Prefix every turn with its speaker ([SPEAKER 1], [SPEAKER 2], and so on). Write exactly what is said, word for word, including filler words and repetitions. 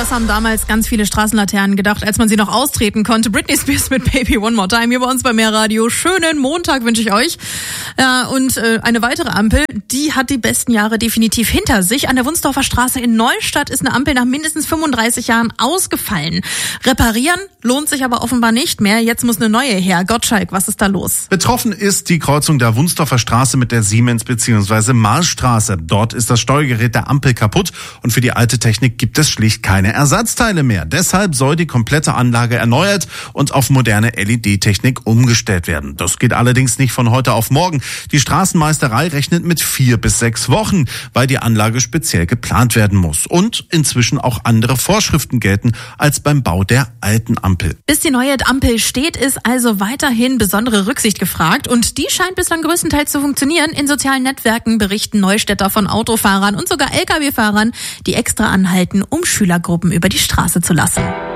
[SPEAKER 1] das haben damals ganz viele Straßenlaternen gedacht, als man sie noch austreten konnte. Britney Spears mit Baby One More Time hier bei uns bei Mehrradio. Schönen Montag wünsche ich euch. Ja, und äh, eine weitere Ampel, die hat die besten Jahre definitiv hinter sich. An der Wunsdorfer Straße in Neustadt ist eine Ampel nach mindestens fünfunddreißig Jahren ausgefallen. Reparieren lohnt sich aber offenbar nicht mehr. Jetzt muss eine neue her. Gottschalk, was ist da los?
[SPEAKER 2] Betroffen ist die Kreuzung der Wunsdorfer Straße mit der Siemens- bzw. Mahlstraße. Dort ist das Steuergerät der Ampel kaputt und für die alte Technik gibt es schlicht keine Ersatzteile mehr. Deshalb soll die komplette Anlage erneuert und auf moderne L E D-Technik umgestellt werden. Das geht allerdings nicht von heute auf morgen. Die Straßenmeisterei rechnet mit vier bis sechs Wochen, weil die Anlage speziell geplant werden muss und inzwischen auch andere Vorschriften gelten als beim Bau der alten Ampel.
[SPEAKER 1] Bis die neue Ampel steht, ist also weiterhin besondere Rücksicht gefragt und die scheint bislang größtenteils zu funktionieren. In sozialen Netzwerken berichten Neustädter von Autofahrern und sogar L K W-Fahrern, die extra anhalten, um Schülergruppen über die Straße zu lassen.